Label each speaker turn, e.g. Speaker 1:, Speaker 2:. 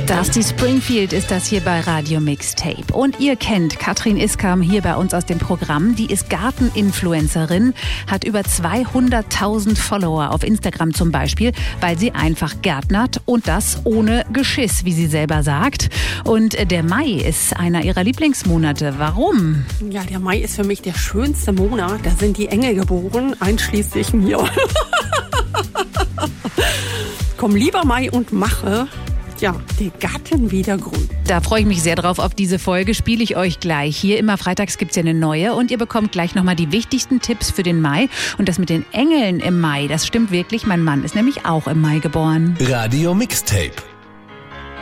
Speaker 1: Dusty Springfield ist das hier bei Radio Mixtape. Und ihr kennt Katrin Iskam hier bei uns aus dem Programm. Die ist Garteninfluencerin, hat über 200.000 Follower auf Instagram zum Beispiel, weil sie einfach gärtnert und das ohne Geschiss, wie sie selber sagt. Und der Mai ist einer ihrer Lieblingsmonate. Warum?
Speaker 2: Ja, der Mai ist für mich der schönste Monat. Da sind die Engel geboren, einschließlich mir. Komm lieber Mai und mache den Garten wieder grün.
Speaker 1: Da freue ich mich sehr drauf. Auf diese Folge spiele ich euch gleich. Hier immer freitags gibt es ja eine neue und ihr bekommt gleich nochmal die wichtigsten Tipps für den Mai. Und das mit den Engeln im Mai, das stimmt wirklich. Mein Mann ist nämlich auch im Mai geboren.
Speaker 3: Radio Mixtape.